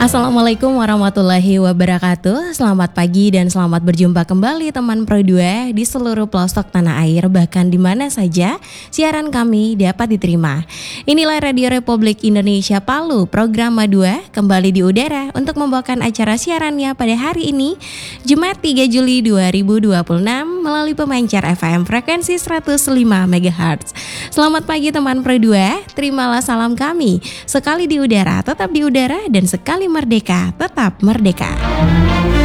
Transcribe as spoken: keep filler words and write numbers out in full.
Assalamualaikum warahmatullahi wabarakatuh. Selamat pagi dan selamat berjumpa kembali teman Pro dua di seluruh pelosok tanah air, bahkan di mana saja siaran kami dapat diterima. Inilah Radio Republik Indonesia Palu, program dua kembali di udara untuk membawakan acara siarannya pada hari ini, Jumat tiga Juli dua ribu dua puluh enam melalui pemancar F M frekuensi seratus lima megahertz. Selamat pagi teman Pro dua, terimalah salam kami. Sekali di udara, tetap di udara, dan sekali merdeka, tetap merdeka.